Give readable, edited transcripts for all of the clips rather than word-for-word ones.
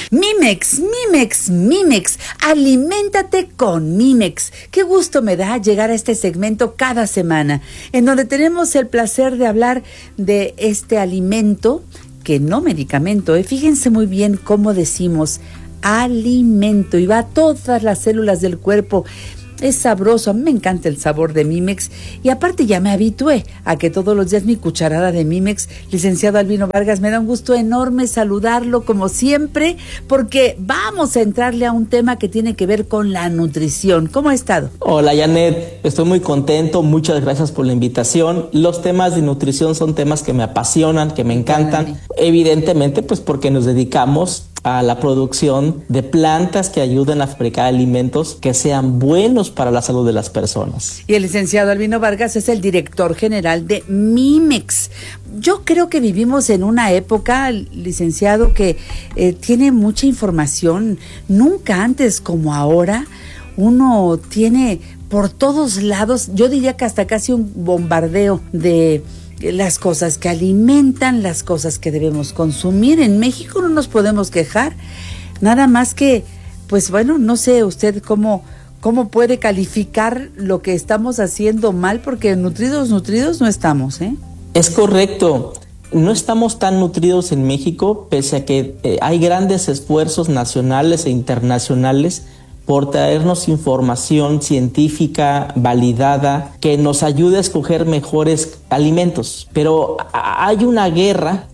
Mimex, aliméntate con Mimex. Qué gusto me da llegar a este segmento cada semana, en donde tenemos el placer de hablar de este alimento, que no medicamento, Fíjense muy bien cómo decimos alimento, y va a todas las células del cuerpo. Es sabroso, a mí me encanta el sabor de Mimex, y aparte ya me habitué a que todos los días mi cucharada de Mimex. Licenciado Albino Vargas, me da un gusto enorme saludarlo como siempre, porque vamos a entrarle a un tema que tiene que ver con la nutrición. ¿Cómo ha estado? Hola Janet, estoy muy contento, muchas gracias por la invitación. Los temas de nutrición son temas que me apasionan, que me encantan, evidentemente pues porque nos dedicamos a la producción de plantas que ayuden a fabricar alimentos que sean buenos para la salud de las personas. Y el licenciado Albino Vargas es el director general de Mimex. Yo creo que vivimos en una época, licenciado, que tiene mucha información. Nunca antes como ahora uno tiene por todos lados, yo diría que hasta casi un bombardeo de las cosas que alimentan, las cosas que debemos consumir. En México no nos podemos quejar, nada más que, pues bueno, no sé usted cómo puede calificar lo que estamos haciendo mal, porque nutridos no estamos, ¿eh? Es correcto, no estamos tan nutridos en México, pese a que hay grandes esfuerzos nacionales e internacionales por traernos información científica validada que nos ayude a escoger mejores alimentos. Pero hay una guerra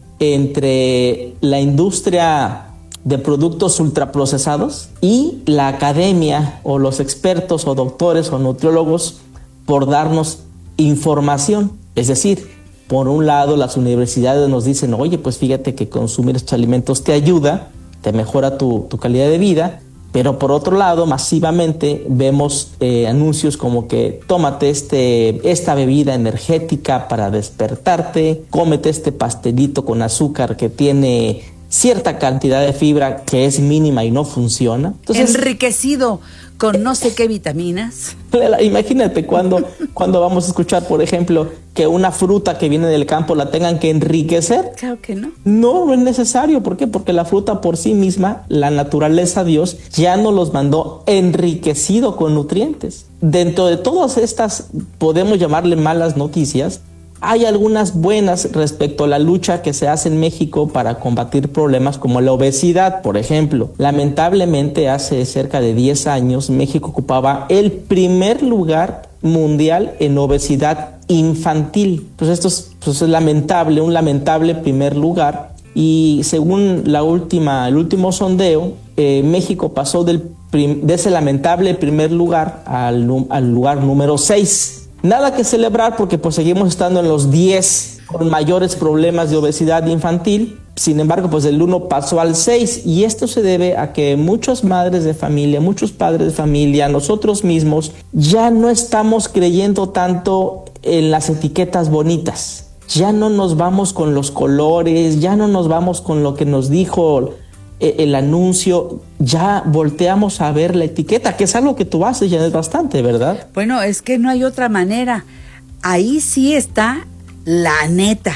entre la industria de productos ultraprocesados y la academia o los expertos o doctores o nutriólogos por darnos información. Es decir, por un lado las universidades nos dicen, oye, pues fíjate que consumir estos alimentos te ayuda, te mejora tu calidad de vida. Pero por otro lado, masivamente vemos anuncios como que tómate esta bebida energética para despertarte, cómete este pastelito con azúcar que tiene cierta cantidad de fibra que es mínima y no funciona. Entonces, enriquecido con no sé qué vitaminas. Imagínate cuando vamos a escuchar, por ejemplo, que una fruta que viene del campo la tengan que enriquecer. Claro que no. No es necesario. ¿Por qué? Porque la fruta por sí misma, la naturaleza, Dios, ya nos los mandó enriquecido con nutrientes. Dentro de todas estas, podemos llamarle malas noticias, hay algunas buenas respecto a la lucha que se hace en México para combatir problemas como la obesidad, por ejemplo. Lamentablemente, hace cerca de 10 años, México ocupaba el primer lugar mundial en obesidad infantil. Pues esto es lamentable, un lamentable primer lugar. Y según el último sondeo, México pasó de ese lamentable primer lugar al lugar número 6. Nada que celebrar porque pues seguimos estando en los 10 con mayores problemas de obesidad infantil. Sin embargo, pues del 1 pasó al 6, y esto se debe a que muchas madres de familia, muchos padres de familia, nosotros mismos, ya no estamos creyendo tanto en las etiquetas bonitas. Ya no nos vamos con los colores, ya no nos vamos con lo que nos dijo el anuncio, ya volteamos a ver la etiqueta, que es algo que tú haces ya es bastante, ¿verdad? Bueno, es que no hay otra manera. Ahí sí está la neta.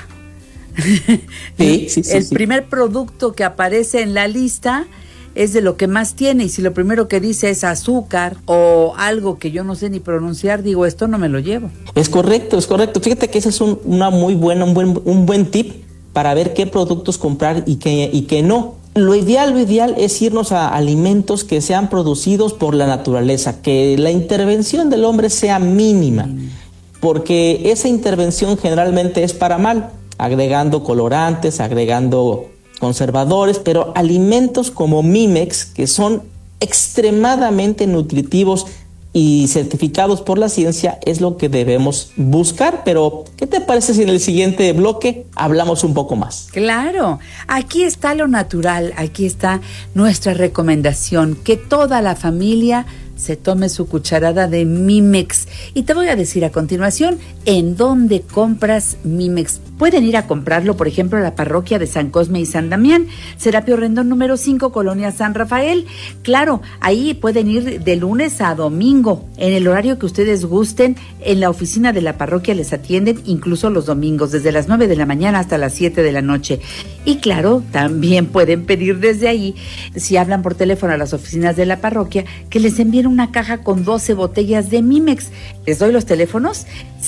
Sí. El primer producto que aparece en la lista es de lo que más tiene, y si lo primero que dice es azúcar o algo que yo no sé ni pronunciar, digo, esto no me lo llevo. Es correcto. Fíjate que ese es un buen tip para ver qué productos comprar y qué no. Lo ideal es irnos a alimentos que sean producidos por la naturaleza, que la intervención del hombre sea mínima, porque esa intervención generalmente es para mal, agregando colorantes, agregando conservadores, pero alimentos como Mimex, que son extremadamente nutritivos y certificados por la ciencia, es lo que debemos buscar. Pero, ¿qué te parece si en el siguiente bloque hablamos un poco más? Claro, aquí está lo natural, aquí está nuestra recomendación, que toda la familia se tome su cucharada de Mimex. Y te voy a decir a continuación en dónde compras Mimex. Pueden ir a comprarlo, por ejemplo, a la parroquia de San Cosme y San Damián, Serapio Rendón número 5, Colonia San Rafael. Claro, ahí pueden ir de lunes a domingo, en el horario que ustedes gusten. En la oficina de la parroquia les atienden incluso los domingos, desde las 9 de la mañana hasta las 7 de la noche. Y claro, también pueden pedir desde ahí, si hablan por teléfono a las oficinas de la parroquia, que les envíen una caja con 12 botellas de Mimex. Les doy los teléfonos: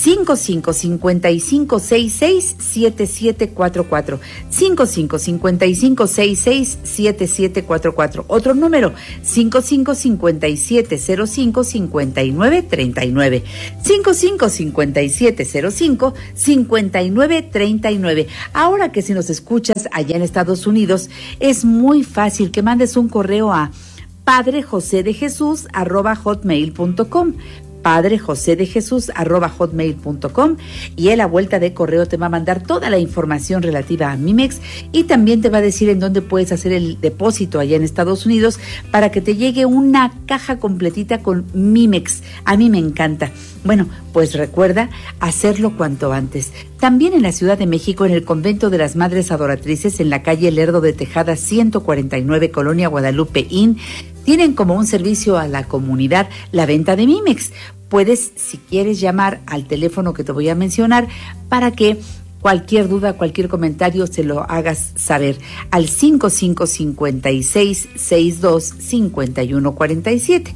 5555667744, 5555667744. Otro número: 5557055939, 5557055939. Ahora que si nos escuchas allá en Estados Unidos, es muy fácil que mandes un correo a padrejosedejesus@hotmail.com, padrejosedejesus@hotmail.com, y él a vuelta de correo te va a mandar toda la información relativa a Mimex, y también te va a decir en dónde puedes hacer el depósito allá en Estados Unidos para que te llegue una caja completita con Mimex. A mí me encanta. Bueno, pues recuerda hacerlo cuanto antes. También en la Ciudad de México, en el Convento de las Madres Adoratrices, en la calle Lerdo de Tejada 149, Colonia Guadalupe Inn, tienen como un servicio a la comunidad la venta de Mimex. Puedes, si quieres, llamar al teléfono que te voy a mencionar para que cualquier duda, cualquier comentario se lo hagas saber, al 5556-625147,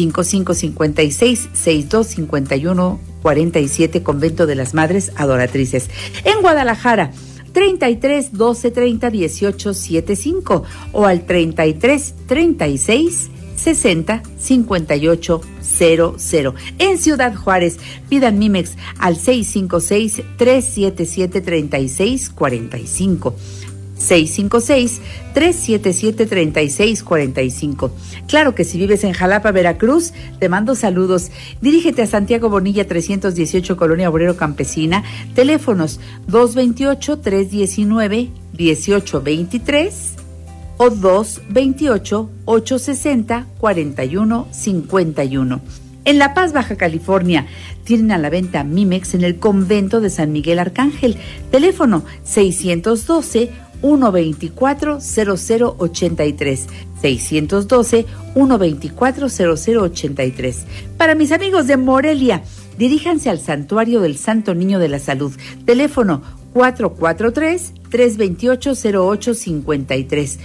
5556-625147, Convento de las Madres Adoratrices. En Guadalajara, 33 12 30 18 75 o al 33 36 60 58 00. En Ciudad Juárez, pidan Mimex al 656 377 3645. 656-377-3645. Claro que si vives en Jalapa, Veracruz, te mando saludos. Dirígete a Santiago Bonilla 318, Colonia Obrero Campesina. Teléfonos 228-319-1823 o 228-860-4151. En La Paz, Baja California, tienen a la venta Mimex en el Convento de San Miguel Arcángel. Teléfono 612-124-0083, 612-124-0083. Para mis amigos de Morelia, diríjanse al Santuario del Santo Niño de la Salud. Teléfono 443-328-0853,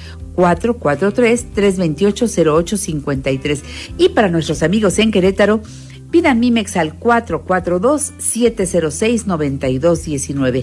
443-328-0853. Y para nuestros amigos en Querétaro, pidan Mimex al 442-706-9219,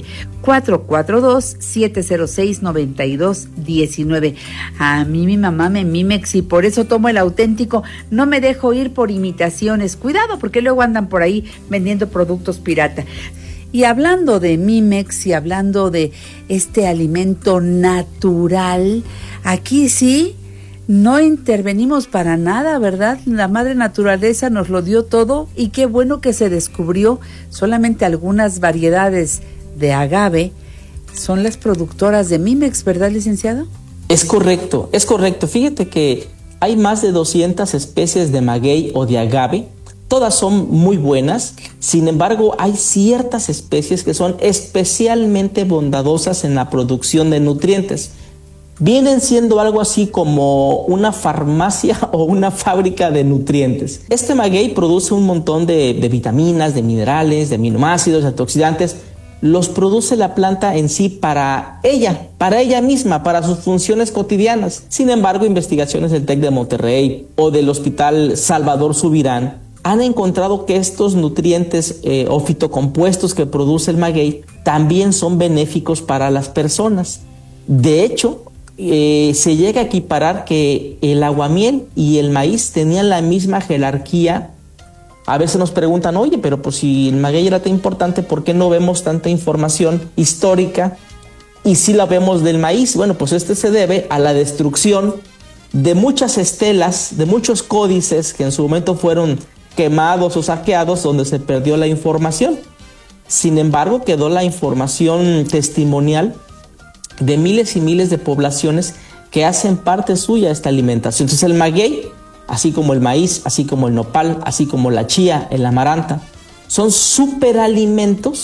442-706-9219. A mí mi mamá me Mimex y por eso tomo el auténtico. No me dejo ir por imitaciones. Cuidado, porque luego andan por ahí vendiendo productos pirata. Y hablando de Mimex y hablando de este alimento natural, aquí sí no intervenimos para nada, ¿verdad? La madre naturaleza nos lo dio todo y qué bueno que se descubrió. Solamente algunas variedades de agave son las productoras de Mimex, ¿verdad, licenciado? Es correcto, es correcto. Fíjate que hay más de 200 especies de maguey o de agave. Todas son muy buenas, sin embargo hay ciertas especies que son especialmente bondadosas en la producción de nutrientes. Vienen siendo algo así como una farmacia o una fábrica de nutrientes. Este maguey produce un montón de vitaminas, de minerales, de aminoácidos, de antioxidantes. Los produce la planta en sí para ella misma, para sus funciones cotidianas. Sin embargo, investigaciones del TEC de Monterrey o del Hospital Salvador Subirán han encontrado que estos nutrientes o fitocompuestos que produce el maguey también son benéficos para las personas. De hecho, se llega a equiparar que el aguamiel y el maíz tenían la misma jerarquía. A veces nos preguntan, oye, pero pues si el maguey era tan importante, ¿por qué no vemos tanta información histórica? Y si la vemos del maíz, bueno, pues este se debe a la destrucción de muchas estelas, de muchos códices que en su momento fueron quemados o saqueados, donde se perdió la información. Sin embargo, quedó la información testimonial de miles y miles de poblaciones que hacen parte suya de esta alimentación. Entonces el maguey, así como el maíz, así como el nopal, así como la chía, el amaranta, son superalimentos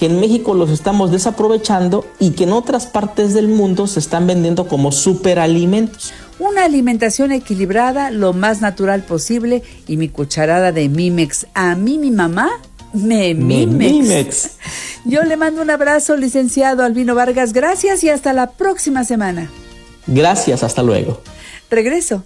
que en México los estamos desaprovechando y que en otras partes del mundo se están vendiendo como superalimentos. Una alimentación equilibrada, lo más natural posible, y mi cucharada de Mimex. A mí mi mamá me Mimex. Yo le mando un abrazo, licenciado Albino Vargas. Gracias y hasta la próxima semana. Gracias, hasta luego. Regreso.